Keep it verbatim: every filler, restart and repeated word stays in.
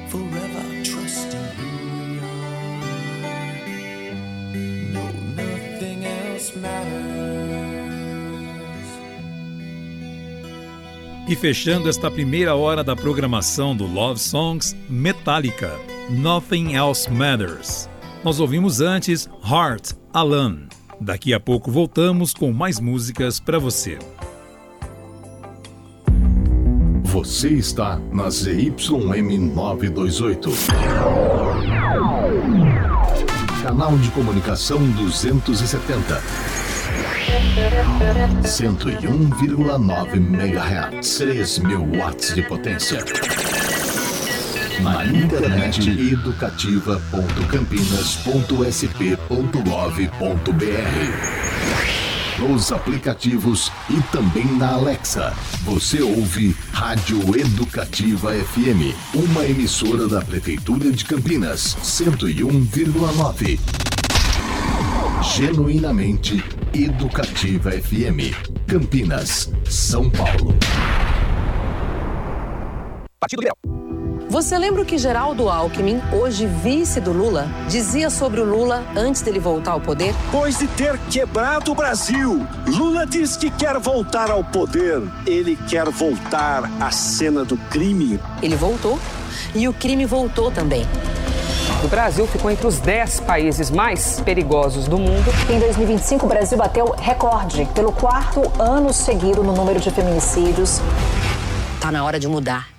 forever trusting who we are. No, nothing else matters. E fechando esta primeira hora da programação do Love Songs, Metallica, Nothing Else Matters. Nós ouvimos antes Heart, Alan. Daqui a pouco voltamos com mais músicas para você. Você está na Z Y M novecentos e vinte e oito. Canal de comunicação duzentos e setenta. cento e um vírgula nove megahertz. três mil watts de potência. Na internet educativa ponto campinas ponto s p ponto gov ponto b r. Nos aplicativos e também na Alexa. Você ouve Rádio Educativa F M, uma emissora da Prefeitura de Campinas, cento e um vírgula nove. Genuinamente Educativa F M, Campinas, São Paulo. Partido Liberal. Você lembra o que Geraldo Alckmin, hoje vice do Lula, dizia sobre o Lula antes dele voltar ao poder? Depois de ter quebrado o Brasil, Lula diz que quer voltar ao poder. Ele quer voltar à cena do crime. Ele voltou e o crime voltou também. O Brasil ficou entre os dez países mais perigosos do mundo. Em dois mil e vinte e cinco, o Brasil bateu recorde pelo quarto ano seguido no número de feminicídios. Tá na hora de mudar.